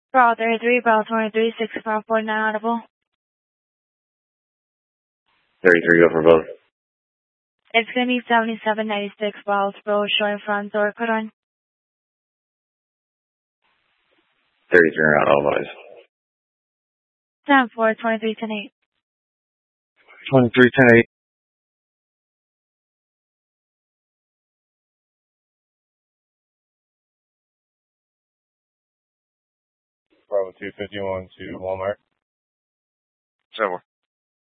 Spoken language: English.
Bravo 33, Bravo 23, 6549 audible. 33, go for both. It's going to be 7796 Wellsboro, showing front door, cut on. 33 around all boys. 10-4, 23, 10-8. 23, 10-8. Bravo 251 to Walmart. 7.